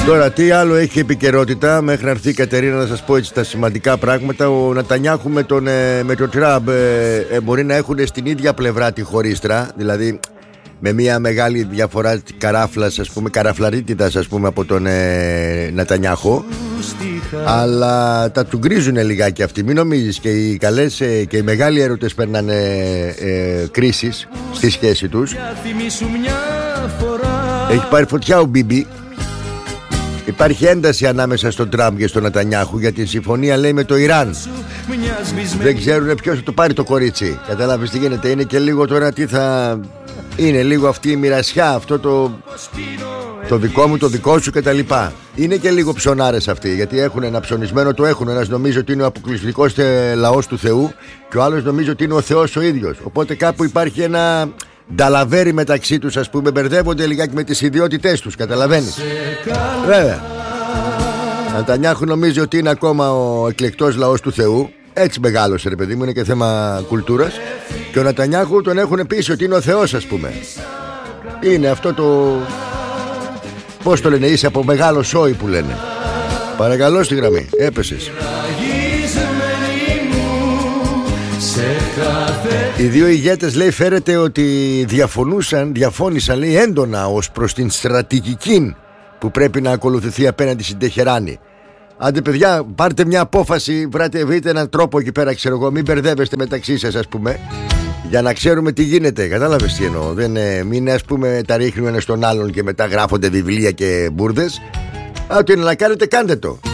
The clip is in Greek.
Τώρα τι άλλο έχει επικαιρότητα? Μέχρι να έρθει η Κατερίνα να σας πω έτσι τα σημαντικά πράγματα. Ο Νετανιάχου με τον Τραμπ μπορεί να έχουν στην ίδια πλευρά τη χωρίστρα. Δηλαδή με μια μεγάλη διαφορά καράφλας, ας πούμε, καραφλαρίτιδας, ας πούμε, από τον Νετανιάχου. Αλλά τα του γκρίζουνε λιγάκι αυτοί. Μην νομίζεις και οι καλές και οι μεγάλοι έρωτες περνάνε κρίσεις στη σχέση τους. Έχει πάρει φωτιά ο Μπίμπι. Υπάρχει ένταση ανάμεσα στον Τραμπ και στον Νετανιάχου για τη συμφωνία, λέει, με το Ιράν. Δεν ξέρουν ποιος θα το πάρει το κορίτσι. Κατάλαβες τι γίνεται? Είναι και λίγο τώρα τι θα... Είναι λίγο αυτή η μοιρασιά, αυτό το δικό μου, το δικό σου κτλ. Είναι και λίγο ψωνάρες αυτοί, γιατί έχουν ένα ψωνισμένο, το έχουν. Ένας νομίζει ότι είναι ο αποκλειστικός λαός του Θεού και ο άλλος νομίζει ότι είναι ο Θεός ο ίδιος. Οπότε κάπου υπάρχει ένα νταλαβέρι μεταξύ τους, ας πούμε, μπερδεύονται λιγάκι με τις ιδιότητές τους, καταλαβαίνεις? Βέβαια. Νετανιάχου νομίζει ότι είναι ακόμα ο εκλεκτός λαός του Θεού. Έτσι μεγάλωσε, ρε παιδί μου, είναι και θέμα κουλτούρας. Και ο Νετανιάχου τον έχουν πείσει ότι είναι ο Θεός, ας πούμε. Είναι αυτό το... Πώς το λένε, είσαι από μεγάλο σόι που λένε. Παρακαλώ στη γραμμή, έπεσες. Οι δύο ηγέτες, λέει, φέρεται ότι διαφώνησαν, λέει, έντονα ως προς την στρατηγική που πρέπει να ακολουθηθεί απέναντι στην Τεχεράνη. Άντε παιδιά, πάρτε μια απόφαση, βρείτε έναν τρόπο εκεί πέρα, ξέρω εγώ, μην μπερδεύεστε μεταξύ σας, ας πούμε, για να ξέρουμε τι γίνεται. Κατάλαβες τι εννοώ? Μην, ας πούμε, τα ρίχνουν ένας στον άλλον και μετά γράφονται βιβλία και μπουρδες. Ό,τι είναι να κάνετε, κάντε το.